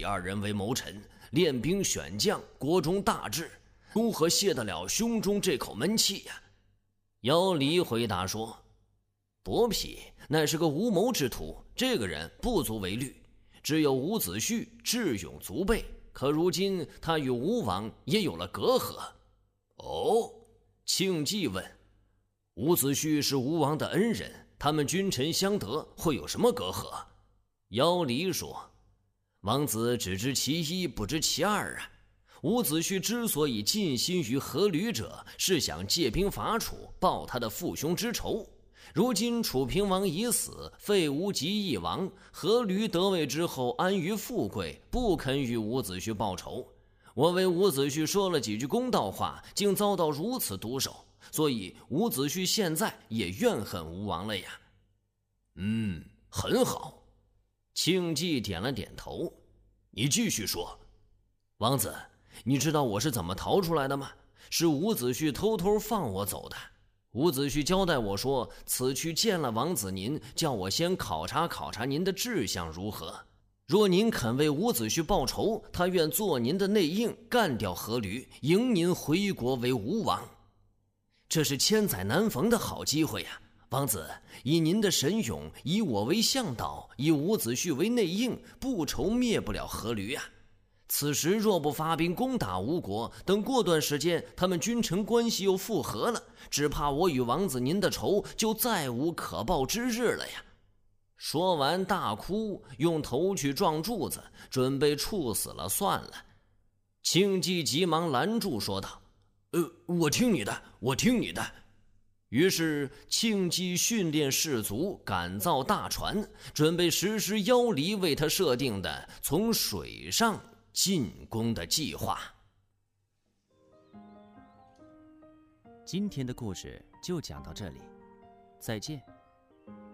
二人为谋臣，练兵选将，国中大治，如何泄得了胸中这口闷气呀？姚离回答说：伯嚭乃是个无谋之徒，这个人不足为虑，只有伍子胥智勇足备，可如今他与吴王也有了隔阂。哦，庆忌问：伍子胥是吴王的恩人，他们君臣相得，会有什么隔阂？姚离说：王子只知其一，不知其二啊。伍子胥之所以尽心于阖闾者，是想借兵伐楚，报他的父兄之仇。如今楚平王已死，废吴即一王，阖闾得位之后安于富贵，不肯与伍子胥报仇。我为伍子胥说了几句公道话，竟遭到如此毒手，所以伍子胥现在也怨恨吴王了呀。很好。庆忌点了点头。你继续说。王子，你知道我是怎么逃出来的吗？是伍子胥偷偷放我走的。伍子胥交代我说，此去见了王子您，叫我先考察考察您的志向如何。若您肯为伍子胥报仇，他愿做您的内应，干掉阖闾，迎您回国为吴王。这是千载难逢的好机会呀！王子，以您的神勇，以我为向导，以伍子胥为内应，不愁灭不了阖闾呀。此时若不发兵攻打吴国，等过段时间他们君臣关系又复合了，只怕我与王子您的仇就再无可报之日了呀。说完大哭，用头去撞柱子，准备处死了算了。庆忌急忙拦住说道：我听你的，我听你的。于是庆忌训练士卒，赶造大船，准备实施姚离为他设定的从水上进攻的计划。 今天的故事就讲到这里，再见。